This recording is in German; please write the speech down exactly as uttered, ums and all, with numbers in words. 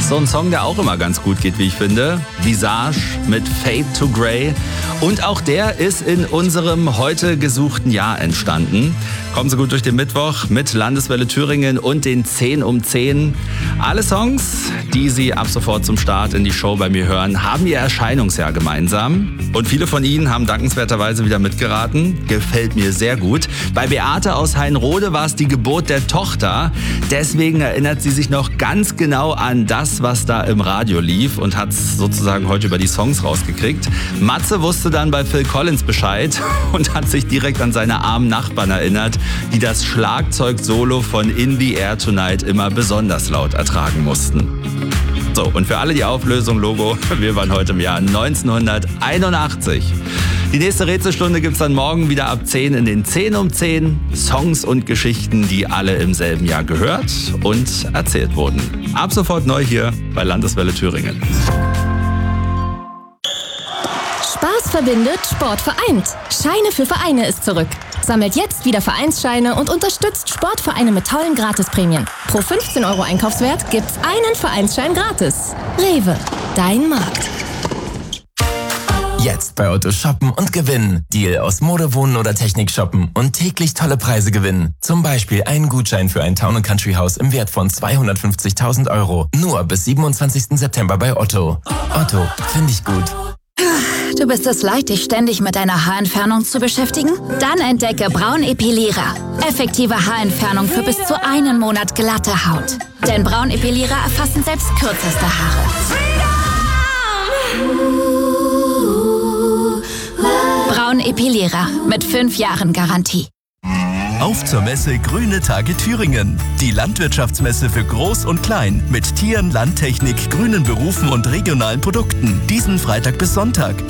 So ein Song, der auch immer ganz gut geht, wie ich finde. Visage mit Fade to Grey. Und auch der ist in unserem heute gesuchten Jahr entstanden. Kommen Sie gut durch den Mittwoch mit Landeswelle Thüringen und den zehn um zehn. Alle Songs, die Sie ab sofort zum Start in die Show bei mir hören, haben ihr Erscheinungsjahr gemeinsam. Und viele von Ihnen haben dankenswerterweise wieder mitgeraten. Gefällt mir sehr gut. Bei Beate aus Heinrode war es die Geburt der Tochter. Deswegen erinnert sie sich noch ganz genau an das, was da im Radio lief und hat es sozusagen heute über die Songs rausgekriegt. Matze wusste dann bei Phil Collins Bescheid und hat sich direkt an seine armen Nachbarn erinnert, die das Schlagzeug-Solo von In the Air Tonight immer besonders laut ertragen mussten. So, und für alle die Auflösung, Logo, wir waren heute im Jahr neunzehnhunderteinundachtzig. Die nächste Rätselstunde gibt's dann morgen wieder ab zehn in den zehn um zehn. Songs und Geschichten, die alle im selben Jahr gehört und erzählt wurden. Ab sofort neu hier bei Landeswelle Thüringen. Spaß verbindet, Sport vereint. Scheine für Vereine ist zurück. Sammelt jetzt wieder Vereinsscheine und unterstützt Sportvereine mit tollen Gratisprämien. Pro fünfzehn Euro Einkaufswert gibt's einen Vereinsschein gratis. Rewe, dein Markt. Jetzt bei Otto shoppen und gewinnen. Deal aus Mode, Wohnen oder Technik shoppen und täglich tolle Preise gewinnen. Zum Beispiel einen Gutschein für ein Town and Country Haus im Wert von zweihundertfünfzigtausend Euro. Nur bis siebenundzwanzigsten September bei Otto. Otto, finde ich gut. Du bist es leid, dich ständig mit deiner Haarentfernung zu beschäftigen? Dann entdecke Braun Epilierer. Effektive Haarentfernung für bis zu einen Monat glatte Haut. Denn Braun Epilierer erfassen selbst kürzeste Haare. Braun Epilierer mit fünf Jahren Garantie. Auf zur Messe Grüne Tage Thüringen. Die Landwirtschaftsmesse für Groß und Klein mit Tieren, Landtechnik, grünen Berufen und regionalen Produkten. Diesen Freitag bis Sonntag.